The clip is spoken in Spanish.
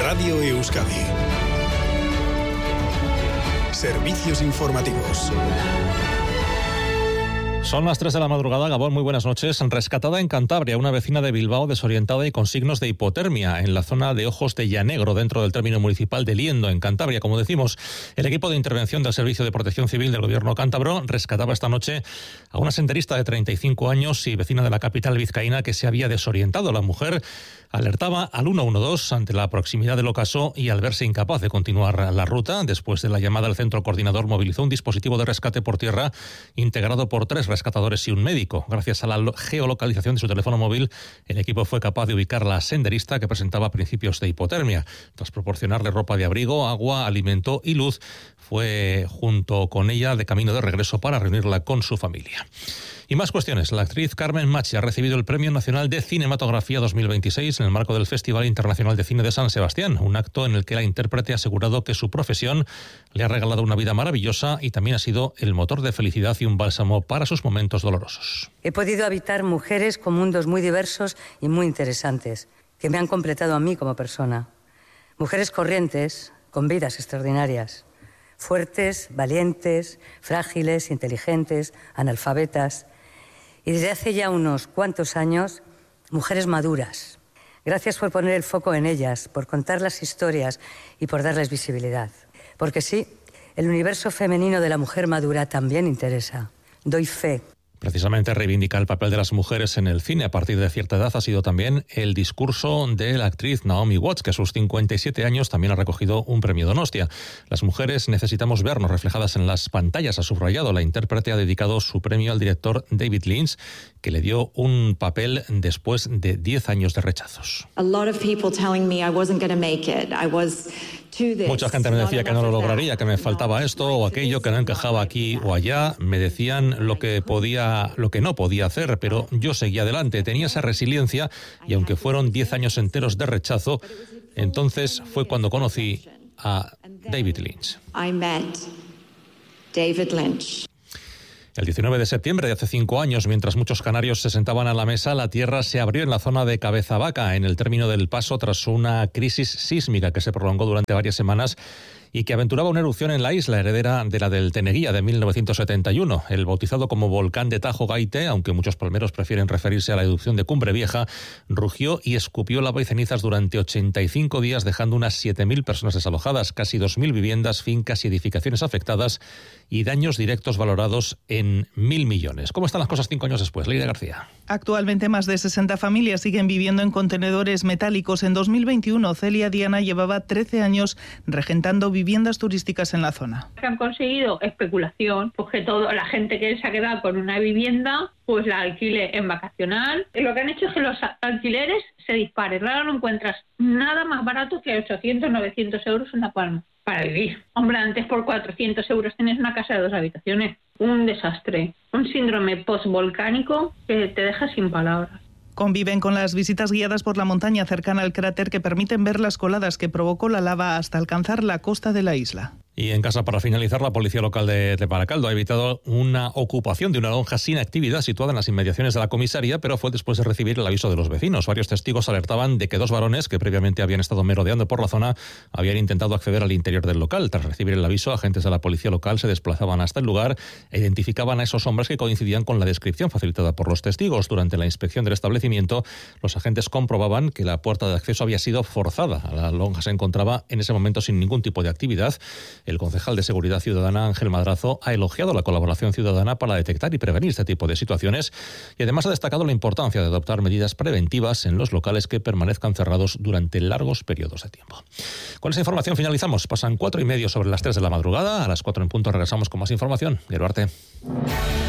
Radio Euskadi. Servicios informativos. Son las 3 de la madrugada. Gabón, muy buenas noches. Rescatada en Cantabria una vecina de Bilbao desorientada y con signos de hipotermia en la zona de Ojos de Llanegro, dentro del término municipal de Liendo, en Cantabria. Como decimos, el equipo de intervención del Servicio de Protección Civil del Gobierno cántabro rescataba esta noche a una senderista de 35 años y vecina de la capital vizcaína que se había desorientado. La mujer alertaba al 112 ante la proximidad del ocaso y al verse incapaz de continuar la ruta, después de la llamada al centro coordinador movilizó un dispositivo de rescate por tierra integrado por 3 rescatadores y un médico. Gracias a la geolocalización de su teléfono móvil, el equipo fue capaz de ubicar a la senderista que presentaba principios de hipotermia. Tras proporcionarle ropa de abrigo, agua, alimento y luz, fue junto con ella de camino de regreso para reunirla con su familia. Y más cuestiones. La actriz Carmen Machi ha recibido el Premio Nacional de Cinematografía 2026 en el marco del Festival Internacional de Cine de San Sebastián, un acto en el que la intérprete ha asegurado que su profesión le ha regalado una vida maravillosa y también ha sido el motor de felicidad y un bálsamo para sus momentos dolorosos. He podido habitar mujeres con mundos muy diversos y muy interesantes, que me han completado a mí como persona. Mujeres corrientes, con vidas extraordinarias. Fuertes, valientes, frágiles, inteligentes, analfabetas. Y desde hace ya unos cuantos años, mujeres maduras. Gracias por poner el foco en ellas, por contar las historias y por darles visibilidad. Porque sí, el universo femenino de la mujer madura también interesa. Doy fe. Precisamente reivindicar el papel de las mujeres en el cine a partir de cierta edad ha sido también el discurso de la actriz Naomi Watts, que a sus 57 años también ha recogido un premio Donostia. Las mujeres necesitamos vernos reflejadas en las pantallas, ha subrayado. La intérprete ha dedicado su premio al director David Lynch, que le dio un papel después de 10 años de rechazos. Mucha gente me decía que no lo lograría, que me faltaba esto o aquello, que no encajaba aquí o allá. Me decían lo que no podía hacer, pero yo seguía adelante. Tenía esa resiliencia y aunque fueron 10 años enteros de rechazo, entonces fue cuando conocí a David Lynch. El 19 de septiembre de hace 5 años, mientras muchos canarios se sentaban a la mesa, la tierra se abrió en la zona de Cabezavaca, en el término del Paso, tras una crisis sísmica que se prolongó durante varias semanas y que aventuraba una erupción en la isla, heredera de la del Teneguía de 1971. El bautizado como volcán de Tajo Gaite, aunque muchos palmeros prefieren referirse a la erupción de Cumbre Vieja, rugió y escupió lava y cenizas durante 85 días, dejando unas 7.000 personas desalojadas, casi 2.000 viviendas, fincas y edificaciones afectadas y daños directos valorados en 1.000 millones. ¿Cómo están las cosas 5 años después? Leire García. Actualmente más de 60 familias siguen viviendo en contenedores metálicos. En 2021, Celia Diana llevaba 13 años regentando viviendas turísticas en la zona. Han conseguido especulación, pues que toda la gente que se ha quedado con una vivienda, pues la alquile en vacacional. Lo que han hecho es que los alquileres se disparen. Ahora no encuentras nada más barato que 800, 900 euros en La Palma para vivir. Hombre, antes por 400 euros tienes una casa de 2 habitaciones. Un desastre, un síndrome postvolcánico que te deja sin palabras. Conviven con las visitas guiadas por la montaña cercana al cráter que permiten ver las coladas que provocó la lava hasta alcanzar la costa de la isla. Y en casa, para finalizar, la policía local de Baracaldo ha evitado una ocupación de una lonja sin actividad situada en las inmediaciones de la comisaría, pero fue después de recibir el aviso de los vecinos. Varios testigos alertaban de que 2 varones que previamente habían estado merodeando por la zona habían intentado acceder al interior del local. Tras recibir el aviso, agentes de la policía local se desplazaban hasta el lugar e identificaban a esos hombres que coincidían con la descripción facilitada por los testigos. Durante la inspección del establecimiento, los agentes comprobaban que la puerta de acceso había sido forzada. La lonja se encontraba en ese momento sin ningún tipo de actividad. El concejal de Seguridad Ciudadana, Ángel Madrazo, ha elogiado la colaboración ciudadana para detectar y prevenir este tipo de situaciones y además ha destacado la importancia de adoptar medidas preventivas en los locales que permanezcan cerrados durante largos periodos de tiempo. Con esa información finalizamos. Pasan 4:30 sobre las 3 de la madrugada. A las 4 en punto regresamos con más información. Guero Arte.